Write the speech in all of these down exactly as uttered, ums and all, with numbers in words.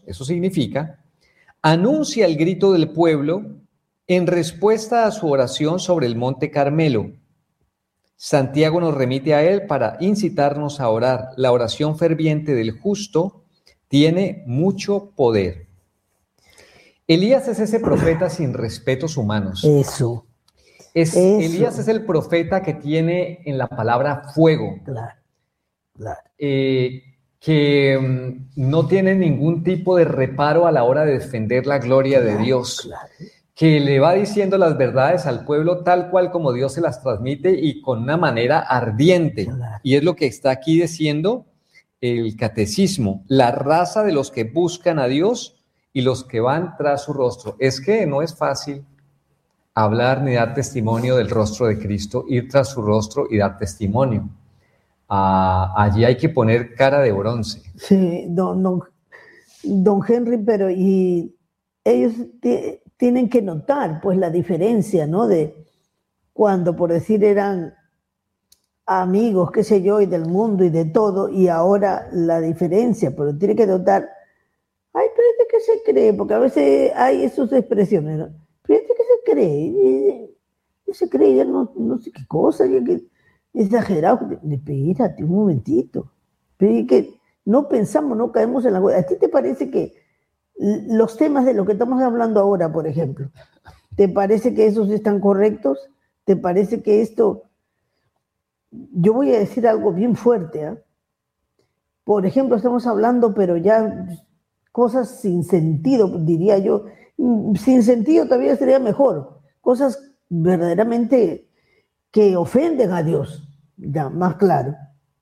eso significa, anuncia el grito del pueblo en respuesta a su oración sobre el monte Carmelo. Santiago nos remite a él para incitarnos a orar. La oración ferviente del justo tiene mucho poder. Elías es ese profeta sin respetos humanos. Eso. Es, Eso. Elías es el profeta que tiene en la palabra fuego. Claro, claro. Eh, que um, no tiene ningún tipo de reparo a la hora de defender la gloria Claro, de Dios. claro. Que le va diciendo las verdades al pueblo tal cual como Dios se las transmite y con una manera ardiente. Claro. Y es lo que está aquí diciendo el catecismo, la raza de los que buscan a Dios y los que van tras su rostro. Es que no es fácil hablar ni dar testimonio del rostro de Cristo, ir tras su rostro y dar testimonio. Ah, allí hay que poner cara de bronce. Sí, don, don, don Henry, pero y ellos t- tienen que notar pues la diferencia, ¿no? De cuando, por decir, eran amigos, qué sé yo, y del mundo y de todo, y ahora la diferencia, pero tiene que notar, ay, pero este que se cree, porque a veces hay esas expresiones, ¿no? Pero este que se cree, y se cree, ya no, no sé qué cosa, ya que exagerado. Espérate un momentito, pero que no pensamos, no caemos en la... ¿A ti te parece que los temas de lo que estamos hablando ahora, por ejemplo, te parece que esos están correctos? ¿Te parece que esto... Yo voy a decir algo bien fuerte, ¿eh? Por ejemplo, estamos hablando, pero ya cosas sin sentido, diría yo. Sin sentido todavía sería mejor. Cosas verdaderamente que ofenden a Dios, ya, más claro.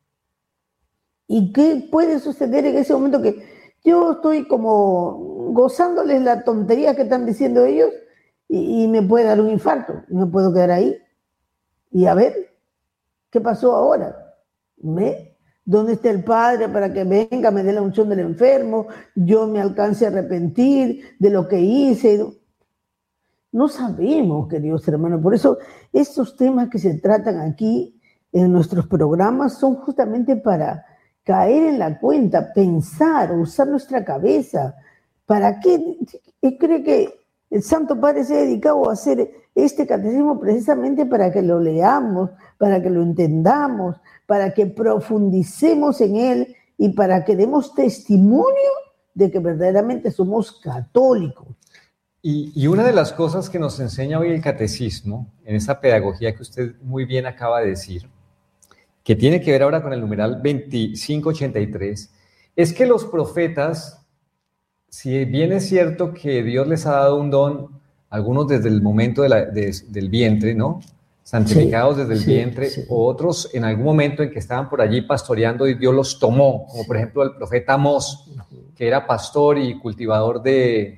¿Y qué puede suceder en ese momento? Que yo estoy como gozándoles la tontería que están diciendo ellos y, y me puede dar un infarto, me puedo quedar ahí. Y a ver, ¿qué pasó ahora? ¿Me? ¿Dónde está el Padre para que venga, me dé la unción del enfermo, yo me alcance a arrepentir de lo que hice? No sabemos, queridos hermanos. Por eso estos temas que se tratan aquí en nuestros programas son justamente para caer en la cuenta, pensar, usar nuestra cabeza. ¿Para qué cree que el Santo Padre se ha dedicado a hacer este catecismo? Precisamente para que lo leamos, para que lo entendamos, para que profundicemos en él y para que demos testimonio de que verdaderamente somos católicos. Y, y una de las cosas que nos enseña hoy el catecismo, en esa pedagogía que usted muy bien acaba de decir, que tiene que ver ahora con el numeral veinticinco ochenta y tres, es que los profetas, si bien es cierto que Dios les ha dado un don, algunos desde el momento de la, de, del vientre, ¿no? Santificados sí, desde el sí, vientre, sí. Otros en algún momento en que estaban por allí pastoreando y Dios los tomó, como por ejemplo el profeta Amós, que era pastor y cultivador de...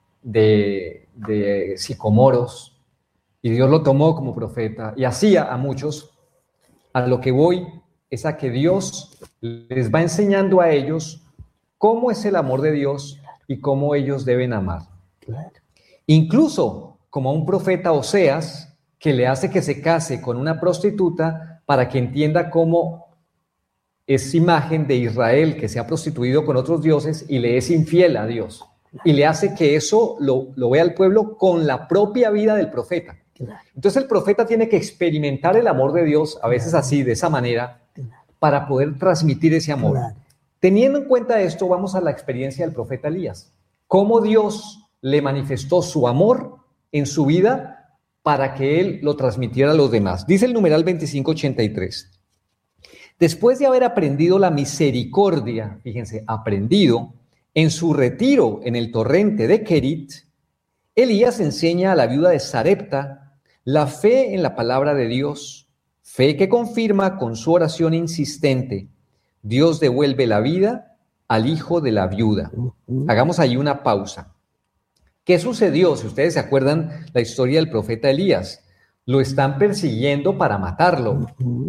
De, de sicomoros, y Dios lo tomó como profeta, y hacía a muchos. A lo que voy es a que Dios les va enseñando a ellos cómo es el amor de Dios y cómo ellos deben amar. Claro. Incluso como a un profeta Oseas, que le hace que se case con una prostituta para que entienda cómo es imagen de Israel que se ha prostituido con otros dioses y le es infiel a Dios. Y le hace que eso lo, lo vea el pueblo con la propia vida del profeta. Claro. Entonces el profeta tiene que experimentar el amor de Dios, a veces claro. Así, de esa manera, claro. Para poder transmitir ese amor. Claro. Teniendo en cuenta esto, vamos a la experiencia del profeta Elías. Cómo Dios le manifestó su amor en su vida para que él lo transmitiera a los demás. Dice el numeral veinticinco ochenta y tres. Después de haber aprendido la misericordia, fíjense, aprendido, en su retiro en el torrente de Kerit, Elías enseña a la viuda de Sarepta la fe en la palabra de Dios, fe que confirma con su oración insistente: Dios devuelve la vida al hijo de la viuda. Hagamos ahí una pausa. ¿Qué sucedió? Si ustedes se acuerdan la historia del profeta Elías, lo están persiguiendo para matarlo.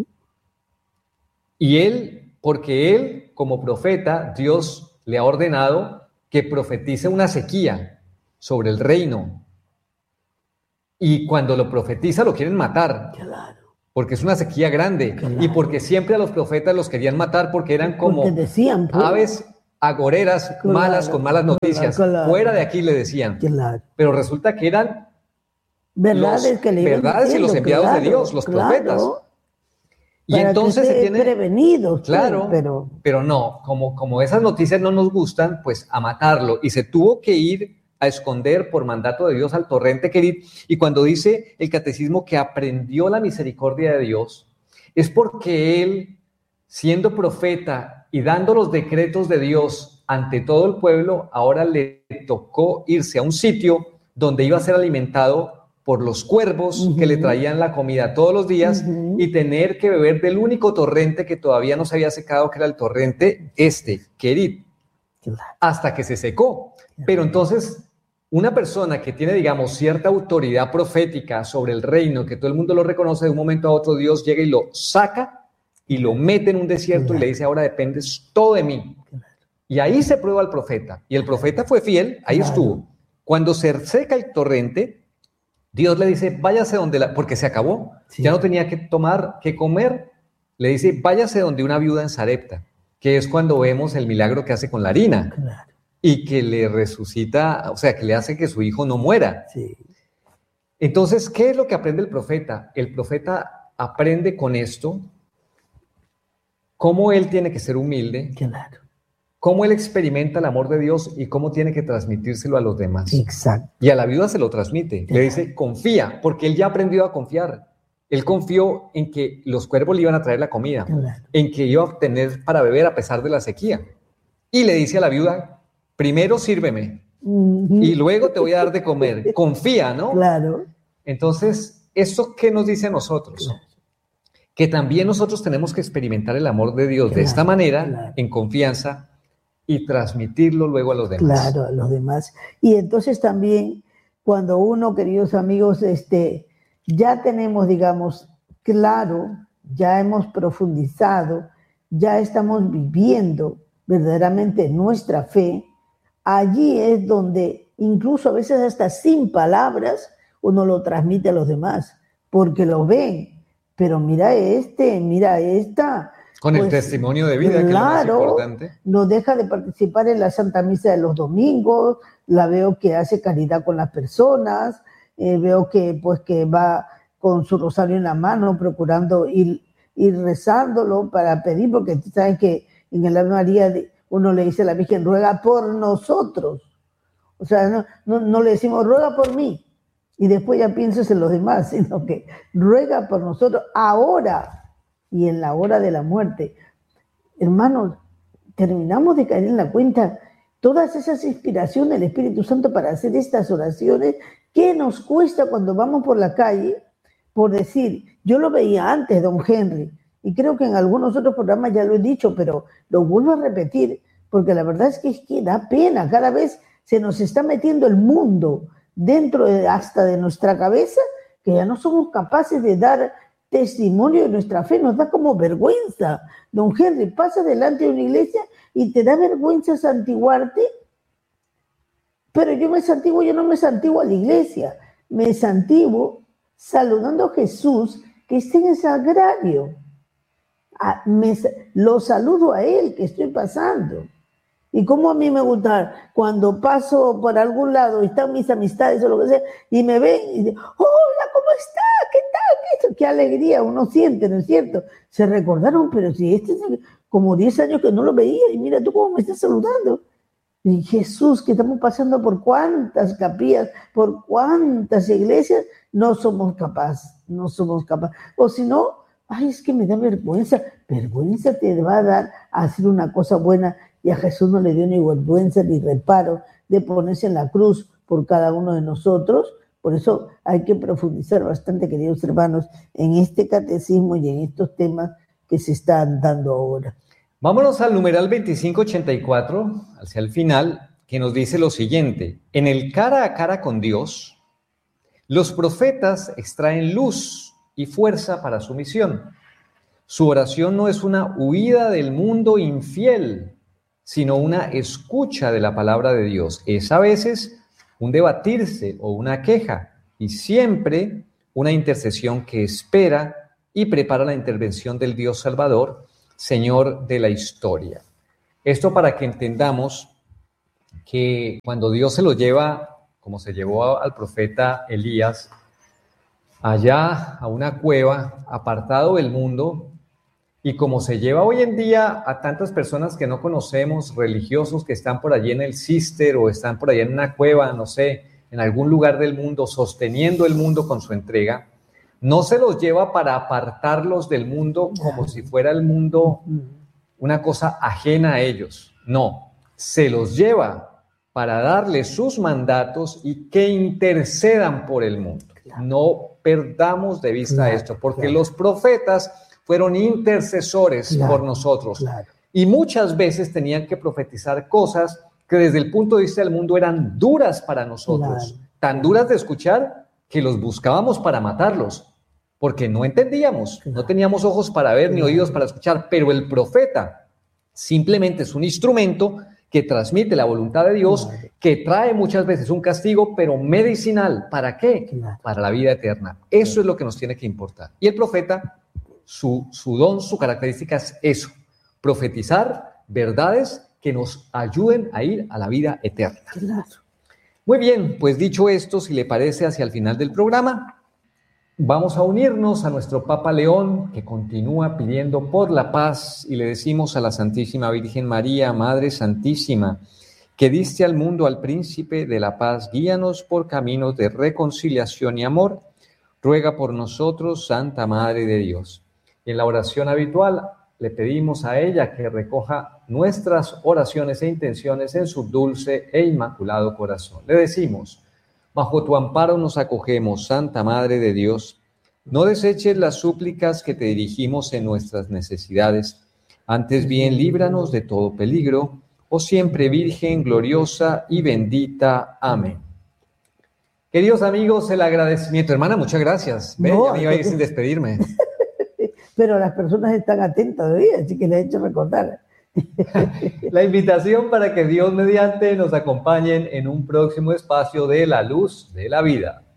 Y él, porque él, como profeta, Dios le ha ordenado que profetice una sequía sobre el reino. Y cuando lo profetiza lo quieren matar. Claro. Porque es una sequía grande. Claro. Y porque siempre a los profetas los querían matar porque eran como porque decían, pues, aves agoreras Claro, malas con malas noticias. claro. Fuera de aquí le decían. Claro. Pero resulta que eran Verdades los, que le iban verdades diciendo, y los enviados claro, de Dios, los claro, profetas. Y para entonces que se esté tiene... prevenido usted, Claro, pero pero no, como, como esas noticias no nos gustan, pues a matarlo. Y se tuvo que ir a esconder por mandato de Dios al torrente Querit. Y cuando dice el catecismo que aprendió la misericordia de Dios, es porque él, siendo profeta y dando los decretos de Dios ante todo el pueblo, ahora le tocó irse a un sitio donde iba a ser alimentado por los cuervos uh-huh. que le traían la comida todos los días uh-huh. y tener que beber del único torrente que todavía no se había secado, que era el torrente este, Querit, hasta que se secó. Pero entonces, una persona que tiene, digamos, cierta autoridad profética sobre el reino, que todo el mundo lo reconoce, de un momento a otro Dios llega y lo saca y lo mete en un desierto y le dice, ahora dependes todo de mí. Y ahí se prueba al profeta. Y el profeta fue fiel, ahí estuvo. Cuando se seca el torrente, Dios le dice, váyase donde la... porque se acabó, sí. ya no tenía que tomar, que comer, le dice, váyase donde una viuda en Sarepta, que es cuando vemos el milagro que hace con la harina, claro. y que le resucita, o sea, que le hace que su hijo no muera. Sí. Entonces, ¿qué es lo que aprende el profeta? El profeta aprende con esto cómo él tiene que ser humilde, claro. cómo él experimenta el amor de Dios y cómo tiene que transmitírselo a los demás. Exacto. Y a la viuda se lo transmite. Le dice, confía, porque él ya aprendió a confiar. Él confió en que los cuervos le iban a traer la comida, claro. en que iba a obtener para beber a pesar de la sequía. Y le dice a la viuda, primero sírveme uh-huh. y luego te voy a dar de comer. Confía, ¿no? Claro. Entonces, ¿esto qué nos dice a nosotros? Claro. Que también nosotros tenemos que experimentar el amor de Dios claro, de esta manera, claro. en confianza, y transmitirlo luego a los demás. Claro, a los demás. Y entonces también, cuando uno, queridos amigos, este, ya tenemos, digamos, claro, ya hemos profundizado, ya estamos viviendo verdaderamente nuestra fe, allí es donde, incluso a veces hasta sin palabras, uno lo transmite a los demás, porque lo ven. Pero mira este, mira esta... Con el pues, testimonio de vida, claro, que es lo más importante. No deja de participar en la Santa Misa de los domingos, la veo que hace caridad con las personas, eh, veo que, pues, que va con su rosario en la mano, procurando ir, ir rezándolo para pedir, porque saben que en el Ave María uno le dice a la Virgen, ruega por nosotros. O sea, no, no, no le decimos, ruega por mí, y después ya piensas en los demás, sino que ruega por nosotros ahora y en la hora de la muerte. Hermanos, terminamos de caer en la cuenta todas esas inspiraciones del Espíritu Santo para hacer estas oraciones. ¿Qué nos cuesta cuando vamos por la calle? Por decir, yo lo veía antes, don Henry, y creo que en algunos otros programas ya lo he dicho, pero lo vuelvo a repetir, porque la verdad es que, es que da pena. Cada vez se nos está metiendo el mundo dentro de, hasta de nuestra cabeza, que ya no somos capaces de dar testimonio de nuestra fe, nos da como vergüenza. Don Henry, pasa delante de una iglesia y te da vergüenza santiguarte, pero yo me santiguo, yo no me santiguo a la iglesia, me santiguo saludando a Jesús que está en el sagrario. A, me, lo saludo a él que estoy pasando. Y como a mí me gusta cuando paso por algún lado y están mis amistades o lo que sea, y me ven y dicen, hola, ¿cómo está? ¿Qué tal? ¿Qué, qué alegría uno siente, ¿no es cierto? Se recordaron, pero si este es como diez años que no lo veía, y mira tú cómo me estás saludando. Y Jesús, que estamos pasando por cuántas capillas, por cuántas iglesias, no somos capaces, no somos capaces. O si no, ay, es que me da vergüenza. Vergüenza te va a dar a hacer una cosa buena, y a Jesús no le dio ni vergüenza ni reparo de ponerse en la cruz por cada uno de nosotros. Por eso hay que profundizar bastante, queridos hermanos, en este catecismo y en estos temas que se están dando ahora. Vámonos al numeral veinticinco ochenta y cuatro, hacia el final, que nos dice lo siguiente: en el cara a cara con Dios, los profetas extraen luz y fuerza para su misión. Su oración no es una huida del mundo infiel, sino una escucha de la palabra de Dios. Es a veces un debatirse o una queja, y siempre una intercesión que espera y prepara la intervención del Dios Salvador, Señor de la historia. Esto para que entendamos que cuando Dios se lo lleva, como se llevó al profeta Elías, allá a una cueva, apartado del mundo, y como se lleva hoy en día a tantas personas que no conocemos, religiosos que están por allí en el Cister o están por allá en una cueva, no sé, en algún lugar del mundo, sosteniendo el mundo con su entrega, no se los lleva para apartarlos del mundo como si fuera el mundo una cosa ajena a ellos. No, se los lleva para darles sus mandatos y que intercedan por el mundo. No perdamos de vista claro, esto, porque claro. los profetas fueron intercesores claro, por nosotros. Claro. Y muchas veces tenían que profetizar cosas que desde el punto de vista del mundo eran duras para nosotros. Claro. Tan duras de escuchar que los buscábamos para matarlos, porque no entendíamos, claro. no teníamos ojos para ver claro. ni oídos para escuchar. Pero el profeta simplemente es un instrumento que transmite la voluntad de Dios, claro. que trae muchas veces un castigo, pero medicinal. ¿Para qué? Claro. Para la vida eterna. Eso claro. es lo que nos tiene que importar. Y el profeta, su, su don, su característica es eso, profetizar verdades que nos ayuden a ir a la vida eterna. Claro. Muy bien, pues dicho esto, si le parece, hacia el final del programa, vamos a unirnos a nuestro Papa León, que continúa pidiendo por la paz, y le decimos a la Santísima Virgen María, Madre Santísima, que diste al mundo al Príncipe de la Paz, guíanos por caminos de reconciliación y amor. Ruega por nosotros, Santa Madre de Dios. Y en la oración habitual le pedimos a ella que recoja nuestras oraciones e intenciones en su dulce e inmaculado corazón. Le decimos: bajo tu amparo nos acogemos, Santa Madre de Dios. No deseches las súplicas que te dirigimos en nuestras necesidades. Antes bien, líbranos de todo peligro, oh siempre Virgen gloriosa y bendita. Amén. Queridos amigos, el agradecimiento. Hermana, muchas gracias. Ve, no, ya me iba a ir sin despedirme. Pero las personas están atentas hoy, así que les he hecho recordar. La invitación para que Dios mediante nos acompañen en un próximo espacio de La Luz de la Vida.